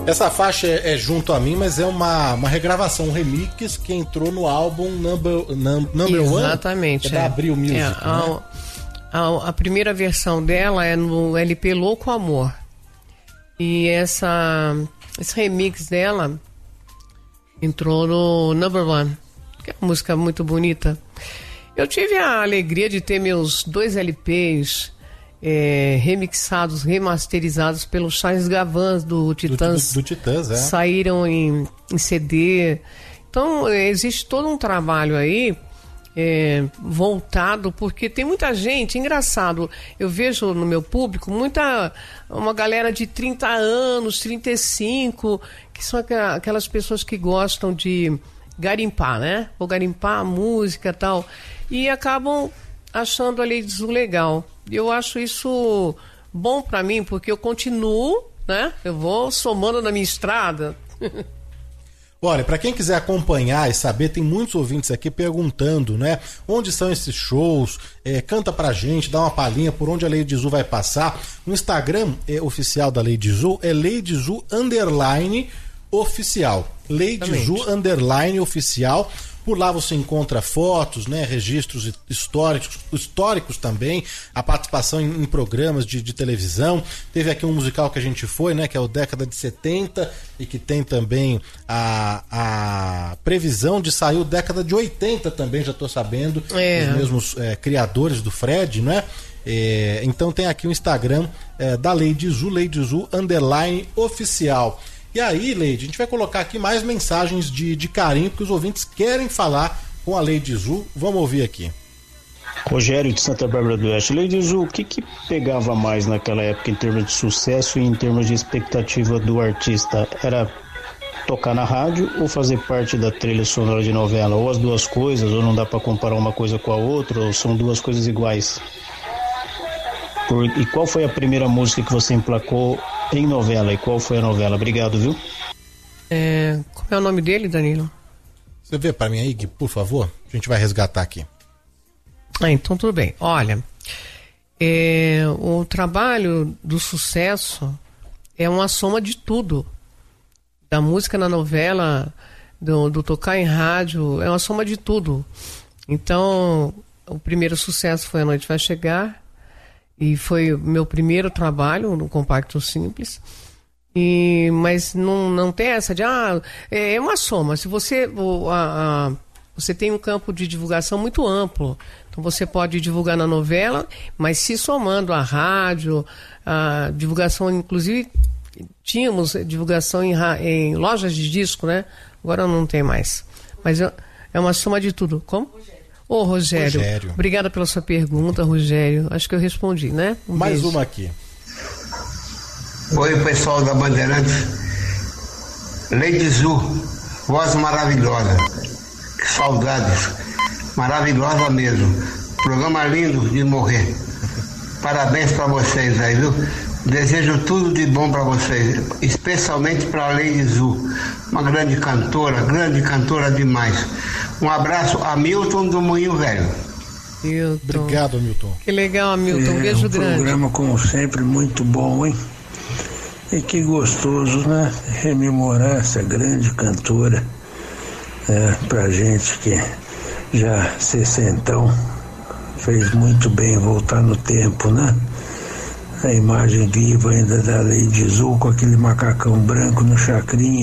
Essa faixa é Junto a Mim, mas é uma regravação, um remix que entrou no álbum Number One. Exatamente. É da Abril Music, né? A primeira versão dela é no LP Louco Amor. E esse remix dela entrou no Number One, que é uma música muito bonita. Eu tive a alegria de ter meus 2 LPs remixados, remasterizados pelo Charles Gavin do Titãs. Do Titãs, é. Saíram em CD. Então, existe todo um trabalho aí voltado, porque tem muita gente, engraçado, eu vejo no meu público uma galera de 30 anos, 35, que são aquelas pessoas que gostam de garimpar, né? Ou garimpar a música e tal, e acabam achando a Lady Zu legal. Eu acho isso bom pra mim, porque eu continuo, né? Eu vou somando na minha estrada. Olha, para quem quiser acompanhar e saber, tem muitos ouvintes aqui perguntando, né? Onde são esses shows? Canta pra gente, dá uma palhinha por onde a Lady Zu vai passar. No Instagram oficial da Lady Zu é Lady Zu _oficial. Lady Zu _oficial. Por lá você encontra fotos, né, registros históricos também, a participação em programas de televisão. Teve aqui um musical que a gente foi, né, que é o Década de 70, e que tem também a previsão de sair o Década de 80 também, já estou sabendo, os mesmos criadores do Fred, né? Então tem aqui o Instagram da Lady Zu _oficial. E aí, Lady, a gente vai colocar aqui mais mensagens de carinho, porque os ouvintes querem falar com a Lady Zu. Vamos ouvir aqui. Rogério de Santa Bárbara do Oeste. Lady Zu, o que pegava mais naquela época em termos de sucesso e em termos de expectativa do artista? Era tocar na rádio ou fazer parte da trilha sonora de novela? Ou as duas coisas, ou não dá para comparar uma coisa com a outra, ou são duas coisas iguais? E qual foi a primeira música que você emplacou em novela? E qual foi a novela? Obrigado, viu? Como é o nome dele, Danilo? Você vê para mim aí, Gui, por favor? A gente vai resgatar aqui. Então tudo bem. Olha, o trabalho do sucesso é uma soma de tudo. Da música na novela, do tocar em rádio, é uma soma de tudo. Então, o primeiro sucesso foi A Noite Vai Chegar, e foi o meu primeiro trabalho no Compacto Simples. Mas não tem essa de é uma soma. Se você você tem um campo de divulgação muito amplo, então você pode divulgar na novela, mas se somando a rádio, a divulgação, inclusive tínhamos divulgação em lojas de disco, né? Agora não tem mais, mas é uma soma de tudo. Como? Rogério, obrigada pela sua pergunta, Rogério. Acho que eu respondi, né? Mais beijo. Uma aqui. Oi, pessoal da Bandeirantes. Lady Zu, voz maravilhosa. Que saudades. Maravilhosa mesmo. Programa lindo de morrer. Parabéns pra vocês aí, viu? Desejo tudo de bom pra vocês, especialmente pra Lady Zu, uma grande cantora demais. Um abraço a Milton do Moinho Velho. Milton. Obrigado, Milton. Que legal, Milton. Um beijo grande. Um programa, como sempre, muito bom, hein? E que gostoso, né? Rememorar essa grande cantora, pra gente que já sessentão fez muito bem voltar no tempo, né? A imagem viva ainda da Lady Zu com aquele macacão branco no chacrinha.